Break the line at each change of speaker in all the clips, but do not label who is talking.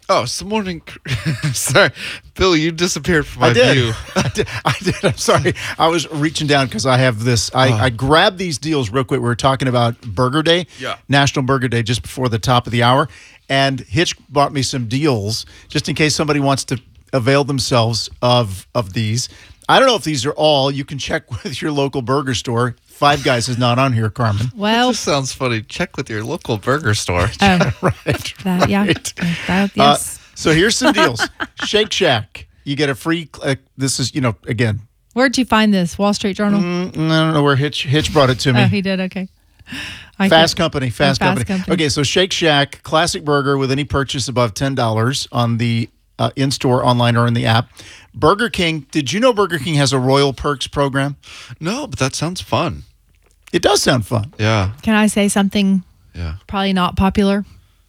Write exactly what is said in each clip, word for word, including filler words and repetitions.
Oh, it's the morning. Sorry, Bill, you disappeared from my
I did.
view.
I did. I did. I'm sorry. I was reaching down because I have this. I,
Oh.
I grabbed these deals real quick. We were talking about Burger Day,
Yeah.
National Burger Day, just before the top of the hour. And Hitch bought me some deals just in case somebody wants to avail themselves of of these. I don't know if these are all. You can check with your local burger store. Five Guys is not on here, Carmen.
Well,
This sounds funny. Check with your local burger store.
um,
Right.
that, yeah,
right.
that,
Uh,
yes.
so here's some deals. Shake Shack. You get a free. Uh, this is, you know, again,
Where'd you find this? Wall Street Journal?
mm, I don't know where Hitch Hitch brought it to me.
Oh, he did. Okay. I
Fast
can't-
Company, Fast,
Oh, Fast
Company.
Company.
Okay, so Shake Shack, classic burger with any purchase above ten dollars on the uh, in-store, online, or in the app. Burger King, did you know Burger King has a Royal Perks program?
No, but that sounds fun.
It does sound fun.
Yeah,
Can I say something
yeah.
probably not popular?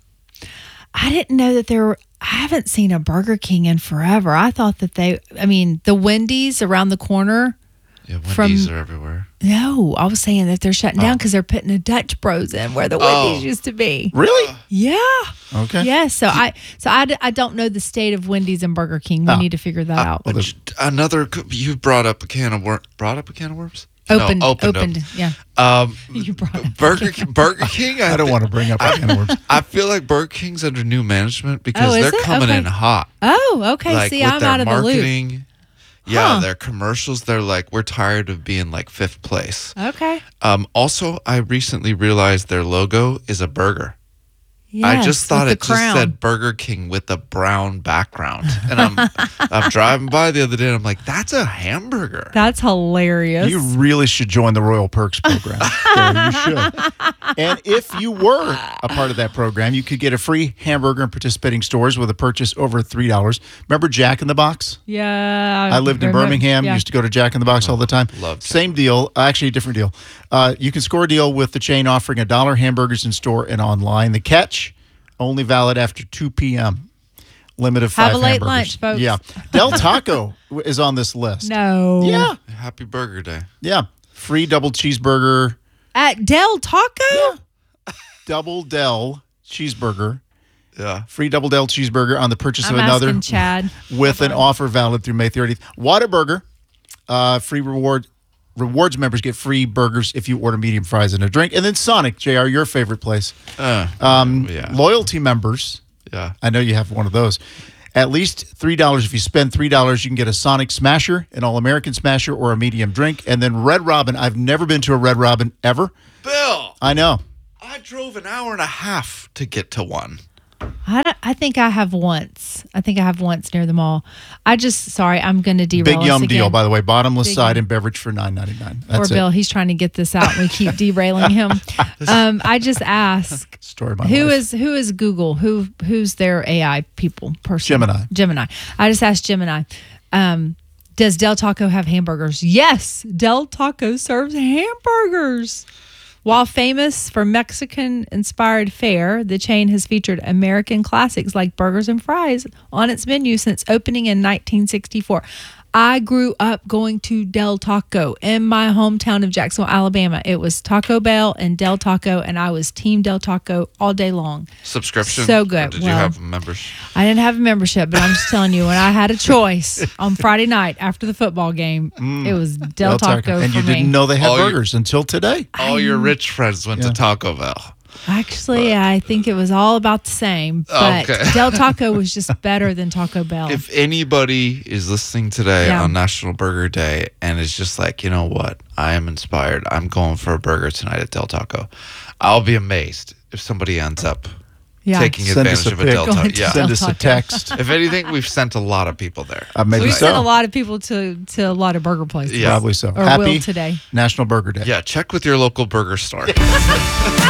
I didn't know that there were, I haven't seen a Burger King in forever. I thought that they, I mean, the Wendy's around the corner.
Yeah,
From-
Wendy's are everywhere.
No, I was saying that they're shutting down because they're putting a Dutch Bros in where the Wendy's
Oh.
used to be.
Really?
Yeah.
Okay.
Yeah. So I, so I, d- I don't know the state of Wendy's and Burger King. We
Oh.
need to figure that out.
Well, there's-
Another, you brought up a can of worms. Brought up a can of worms?
Opened,
no, opened,
opened.
Up.
Yeah.
Um,
You brought up
Burger King. Burger King.
I don't want to bring up a can of worms.
I feel like Burger King's under new management because
Oh, is
they're
it?
coming
Okay.
in hot.
Oh, okay.
Like
See,
with
I'm
their
out of the loop.
marketing. Yeah,
Huh.
their commercials. They're like, we're tired of being like fifth place.
Okay.
Um, also, I recently realized their logo is a burger. I
Yes,
just thought
with
it
the
just
crown.
said Burger King with a brown background, and I'm I'm driving by the other day, and I'm like, that's a hamburger.
That's hilarious.
You really should join the Royal Perks program. Yeah, you should. And if you were a part of that program, you could get a free hamburger in participating stores with a purchase over three dollars. Remember Jack in the Box?
yeah.
I lived in
remember-
Birmingham.
Yeah.
Used to go to Jack in the Box all the time.
Loved Jack.
Same deal. Actually, a different deal. Uh, you can score a deal with the chain offering a dollar hamburgers in store and online. The catch, only valid after two p.m. Limit of five
Have a late
hamburgers.
lunch, folks.
Yeah. Del Taco is on this list.
No.
Yeah.
Happy Burger Day.
Yeah. Free double cheeseburger.
At Del Taco?
Double Del cheeseburger.
Yeah.
Free double Del cheeseburger on the purchase
I'm
of another
asking Chad.
with an offer valid through May thirtieth. Whataburger, uh, free reward. Rewards members get free burgers if you order medium fries and a drink. And then Sonic, J R, your favorite place.
Uh,
Um,
yeah.
Loyalty members,
Yeah.
I know you have one of those. At least three dollars. If you spend three dollars, you can get a Sonic Smasher, an All-American Smasher, or a medium drink. And then Red Robin. I've never been to a Red Robin ever.
Bill,
I know.
I drove an hour and a half to get to one.
I, don't- I think I have once. I think I have once near the mall. I just, sorry, I'm going to derail
Big
us
Yum
again.
deal, by the way. Bottomless
Big
side
Yum.
and beverage for nine ninety-nine.
Poor
That's
Bill,
it.
he's trying to get this out and we keep derailing him. Um, I just ask,
Story of my
who
life.
is who is Google? Who Who's their A I people person?
Gemini.
Gemini. I just asked Gemini, um, does Del Taco have hamburgers? Yes, Del Taco serves hamburgers. While famous for Mexican-inspired fare, the chain has featured American classics like burgers and fries on its menu since opening in nineteen sixty-four. I grew up going to Del Taco in my hometown of Jacksonville, Alabama. It was Taco Bell and Del Taco, and I was Team Del Taco all day long.
Subscription?
So good.
Or did you
Well,
have members?
I didn't have a membership, but I'm just telling you, when I had a choice on Friday night after the football game, it was Del,
Del
Taco,
And
for
you
me.
didn't know they had
Oh, you-
burgers until today.
All your rich friends went
Yeah.
to Taco Bell.
Actually, I think it was all about the same, but
Okay.
Del Taco was just better than Taco Bell.
If anybody is listening today
Yeah.
on National Burger Day and is just like, you know what, I am inspired, I'm going for a burger tonight at Del Taco, I'll be amazed if somebody ends up
yeah.
taking
Send us
advantage
a
of a
pic.
Del
Going
Taco.
to
Yeah.
Send
Del
us a
Taco.
text.
If anything, we've sent a lot of people there.
Uh, maybe
we
so.
sent a lot of people to, to a lot of burger places.
Yeah.
Probably so.
Or
Happy
will today.
National Burger Day.
Yeah, check with your local burger store.